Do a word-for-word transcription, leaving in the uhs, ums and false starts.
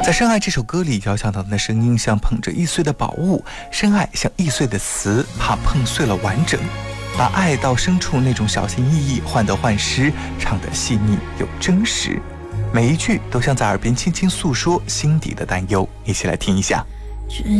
在《深爱》这首歌里，姚小棠的声音像捧着易碎的宝物，深爱像易碎的词，怕碰碎了完整，把爱到深处那种小心翼翼、患得患失，唱得细腻又真实，每一句都像在耳边轻轻诉说心底的担忧。一起来听一下。